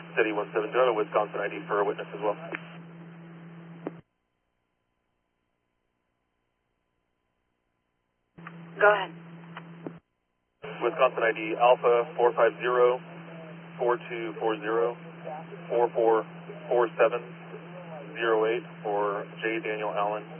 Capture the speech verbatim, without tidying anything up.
City one seven zero, Wisconsin I D for a witness as well. Go ahead. Wisconsin I D Alpha four five zero, four two four zero, four four four seven zero eight for J. Daniel Allen.